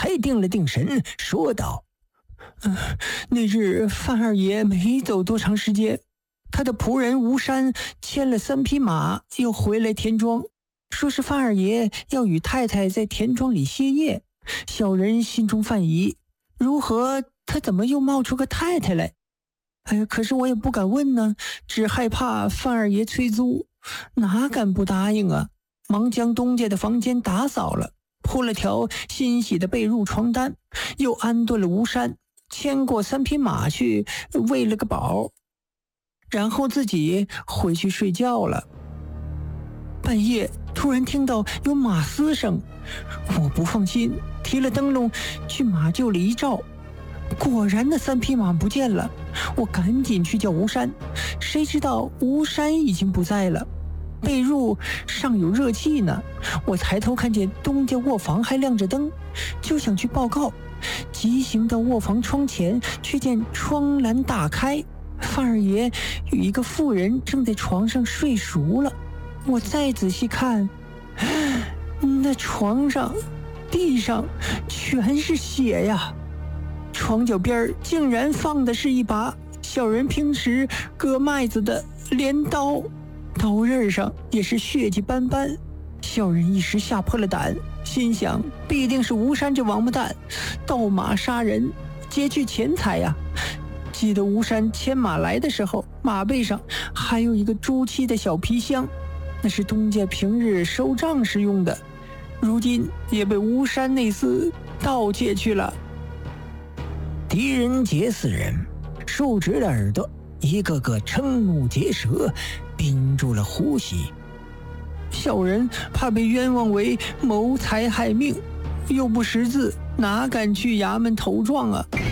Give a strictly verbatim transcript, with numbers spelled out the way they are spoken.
才定了定神，说道：“ 呃，那日范二爷没走多长时间，他的仆人吴山牵了三匹马，又回来田庄，说是范二爷要与太太在田庄里歇业。小人心中犯疑，如何他怎么又冒出个太太来？哎呀，可是我也不敢问呢，只害怕范二爷催租，哪敢不答应啊？忙将东家的房间打扫了，铺了条新洗的被褥床单，又安顿了吴山，牵过三匹马去喂了个饱，然后自己回去睡觉了。半夜突然听到有马嘶声，我不放心，提了灯笼去马厩里一照，果然那三匹马不见了。我赶紧去叫吴山，谁知道吴山已经不在了，被褥尚有热气呢。我抬头看见东家卧房还亮着灯，就想去报告，急行到卧房窗前，却见窗栏打开，范二爷与一个妇人正在床上睡熟了。我再仔细看，那床上地上全是血呀，床脚边竟然放的是一把小人平时割麦子的镰刀，刀刃上也是血迹斑斑。小人一时吓破了胆，心想必定是吴山这王八蛋盗马杀人，劫去钱财呀。记得吴山牵马来的时候，马背上还有一个朱漆的小皮箱，那是东家平日收账时用的，如今也被吴山那厮盗窃去了。” 狄仁杰四人竖直了耳朵，一个个瞠目结舌，屏住了呼吸。 小人怕被冤枉为谋财害命，又不识字，哪敢去衙门投状啊？